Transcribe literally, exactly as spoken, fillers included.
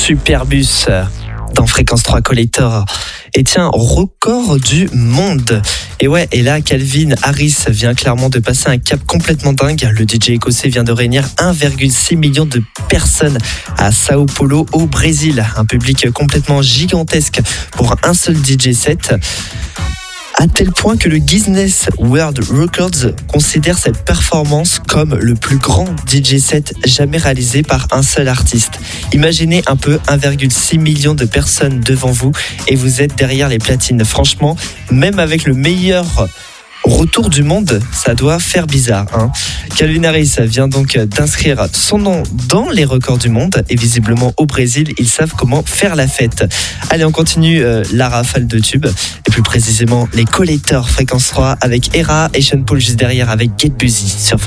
Superbus dans Fréquence trois Collector. Et tiens, record du monde. Et ouais, et là, Calvin Harris vient clairement de passer un cap complètement dingue. Le D J écossais vient de réunir un virgule six million de personnes à Sao Paulo, au Brésil. Un public complètement gigantesque pour un seul D J set. À tel point que le Guinness World Records considère cette performance comme le plus grand D J set jamais réalisé par un seul artiste. Imaginez un peu un virgule six million de personnes devant vous et vous êtes derrière les platines. Franchement, même avec le meilleur retour du monde, ça doit faire bizarre, hein. Calvin Harris vient donc d'inscrire son nom dans les records du monde et visiblement au Brésil, ils savent comment faire la fête. Allez, on continue euh, la rafale de tubes et plus précisément les collecteurs Fréquence trois avec Era et Sean Paul juste derrière avec Get Busy sur Fréquence.